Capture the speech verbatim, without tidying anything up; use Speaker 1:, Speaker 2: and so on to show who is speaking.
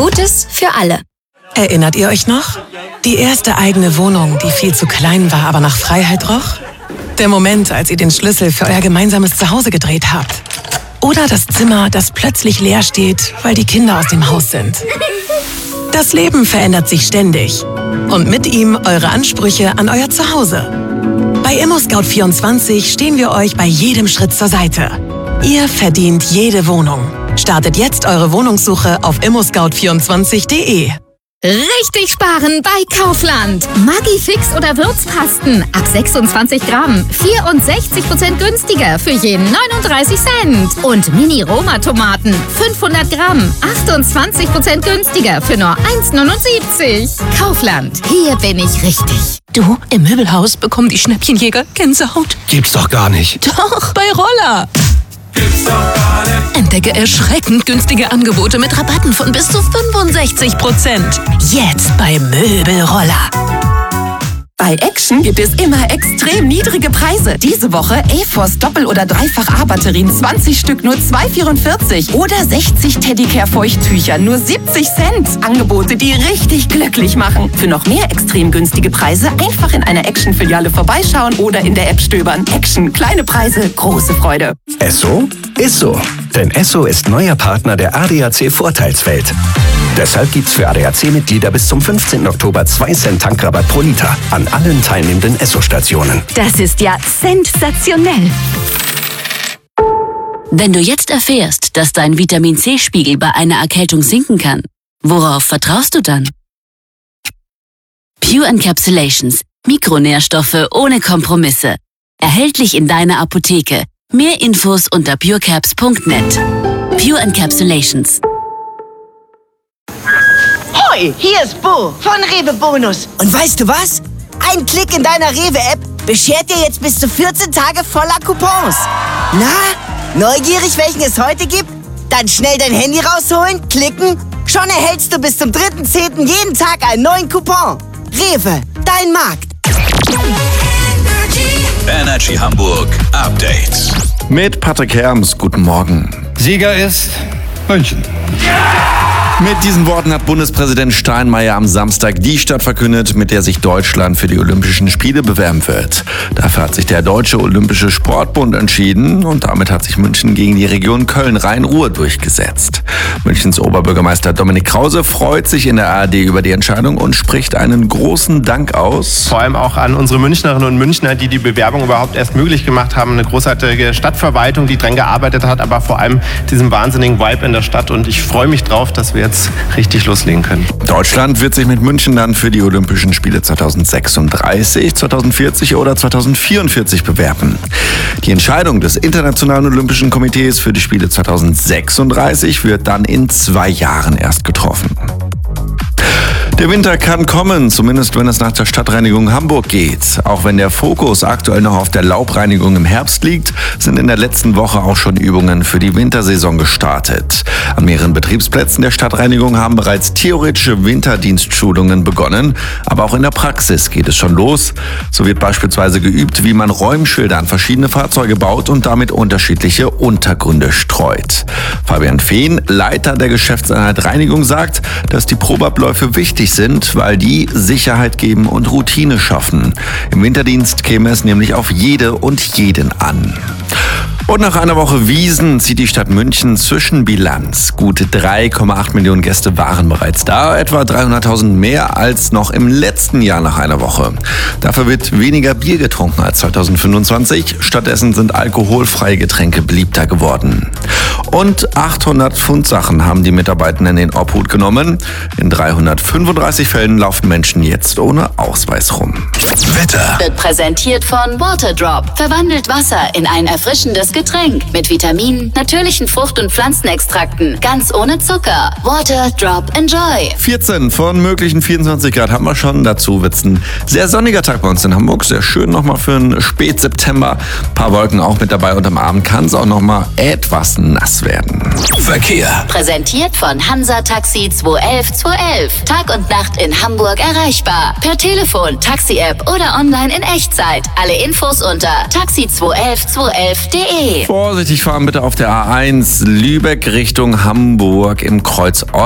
Speaker 1: Gutes für alle.
Speaker 2: Erinnert ihr euch noch? Die erste eigene Wohnung, die viel zu klein war, aber nach Freiheit roch? Der Moment, als ihr den Schlüssel für euer gemeinsames Zuhause gedreht habt. Oder das Zimmer, das plötzlich leer steht, weil die Kinder aus dem Haus sind. Das Leben verändert sich ständig. Und mit ihm eure Ansprüche an euer Zuhause. Bei ImmoScout vierundzwanzig stehen wir euch bei jedem Schritt zur Seite. Ihr verdient jede Wohnung. Startet jetzt eure Wohnungssuche auf immo scout vierundzwanzig punkt de.
Speaker 1: Richtig sparen bei Kaufland. Maggi-Fix oder Würzpasten ab sechsundzwanzig Gramm. vierundsechzig Prozent günstiger für je neununddreißig Cent. Und Mini-Roma-Tomaten fünfhundert Gramm. achtundzwanzig Prozent günstiger für nur eins neunundsiebzig. Kaufland, hier bin ich richtig.
Speaker 3: Du, im Möbelhaus bekommen die Schnäppchenjäger Gänsehaut.
Speaker 4: Gibt's doch gar nicht.
Speaker 3: Doch, bei Roller.
Speaker 4: Gibt's doch gar nicht.
Speaker 3: Entdecke erschreckend günstige Angebote mit Rabatten von bis zu fünfundsechzig Prozent. Jetzt bei Möbelroller.
Speaker 5: Bei Action gibt es immer extrem niedrige Preise. Diese Woche A-Force Doppel- oder Dreifach-A-Batterien zwanzig Stück nur zwei vierundvierzig oder sechzig Teddicare-Feuchttücher nur siebzig Cent. Angebote, die richtig glücklich machen. Für noch mehr extrem günstige Preise einfach in einer Action-Filiale vorbeischauen oder in der App stöbern. Action, kleine Preise, große Freude.
Speaker 6: Esso ist so. Denn Esso ist neuer Partner der A D A C Vorteilswelt. Deshalb gibt's für A D A C-Mitglieder bis zum fünfzehnten Oktober zwei Cent Tankrabatt pro Liter an allen teilnehmenden Esso-Stationen.
Speaker 7: Das ist ja sensationell.
Speaker 8: Wenn du jetzt erfährst, dass dein Vitamin-C-Spiegel bei einer Erkältung sinken kann, worauf vertraust du dann? Pure Encapsulations. Mikronährstoffe ohne Kompromisse. Erhältlich in deiner Apotheke. Mehr Infos unter purecaps punkt net. Pure Encapsulations.
Speaker 9: Hoi, hier ist Bo von Rewe Bonus. Und weißt du was? Ein Klick in deiner Rewe-App beschert dir jetzt bis zu vierzehn Tage voller Coupons. Na, neugierig, welchen es heute gibt? Dann schnell dein Handy rausholen, klicken. Schon erhältst du bis zum dritten zehnten jeden Tag einen neuen Coupon. Rewe, dein Markt.
Speaker 10: Energy Hamburg Update.
Speaker 11: Mit Patrick Herms, guten Morgen.
Speaker 4: Sieger ist München.
Speaker 11: Mit diesen Worten hat Bundespräsident Steinmeier am Samstag die Stadt verkündet, mit der sich Deutschland für die Olympischen Spiele bewerben wird. Dafür hat sich der Deutsche Olympische Sportbund entschieden und damit hat sich München gegen die Region Köln-Rhein-Ruhr durchgesetzt. Münchens Oberbürgermeister Dominik Krause freut sich in der A R D über die Entscheidung und spricht einen großen Dank aus.
Speaker 12: Vor allem auch an unsere Münchnerinnen und Münchner, die die Bewerbung überhaupt erst möglich gemacht haben. Eine großartige Stadtverwaltung, die dran gearbeitet hat, aber vor allem diesen wahnsinnigen Vibe in der Stadt. Und ich freue mich drauf, dass wir jetzt richtig loslegen können.
Speaker 11: Deutschland wird sich mit München dann für die Olympischen Spiele zweitausendsechsunddreißig, zweitausendvierzig oder zweitausendvierundvierzig bewerben. Die Entscheidung des Internationalen Olympischen Komitees für die Spiele zweitausendsechsunddreißig wird dann in zwei Jahren erst getroffen. Der Winter kann kommen, zumindest wenn es nach der Stadtreinigung Hamburg geht. Auch wenn der Fokus aktuell noch auf der Laubreinigung im Herbst liegt, sind in der letzten Woche auch schon Übungen für die Wintersaison gestartet. An mehreren Betriebsplätzen der Stadtreinigung haben bereits theoretische Winterdienstschulungen begonnen, aber auch in der Praxis geht es schon los. So wird beispielsweise geübt, wie man Räumschilder an verschiedene Fahrzeuge baut und damit unterschiedliche Untergründe streut. Fabian Fehn, Leiter der Geschäftseinheit Reinigung, sagt, dass die Probeabläufe wichtig sind, weil die Sicherheit geben und Routine schaffen. Im Winterdienst käme es nämlich auf jede und jeden an. Und nach einer Woche Wiesn zieht die Stadt München Zwischenbilanz. Gute drei Komma acht Millionen Gäste waren bereits da, etwa dreihunderttausend mehr als noch im letzten Jahr nach einer Woche. Dafür wird weniger Bier getrunken als zweitausendfünfundzwanzig. Stattdessen sind alkoholfreie Getränke beliebter geworden. Und achthundert Pfundsachen haben die Mitarbeitenden in Obhut genommen. In dreihundertfünfunddreißig Fällen laufen Menschen jetzt ohne Ausweis rum.
Speaker 10: Wetter
Speaker 8: Wird präsentiert von Waterdrop. Verwandelt Wasser in ein erfrischendes Getränk mit Vitaminen, natürlichen Frucht- und Pflanzenextrakten, ganz ohne Zucker. Waterdrop Enjoy.
Speaker 11: vierzehn von möglichen vierundzwanzig Grad haben wir schon. Dazu wird es ein sehr sonniger Tag bei uns in Hamburg. Sehr schön nochmal für einen Spätseptember. Ein paar Wolken auch mit dabei und am Abend kann es auch nochmal etwas nass werden.
Speaker 10: Verkehr.
Speaker 8: Präsentiert von Hansa Taxi zwei elf zwei elf. Tag und Nacht in Hamburg erreichbar. Per Telefon, Taxi-App oder online in Echtzeit. Alle Infos unter taxi zwei elf zwei elf punkt de.
Speaker 11: Vorsichtig fahren bitte auf der A eins Lübeck Richtung Hamburg im Kreuz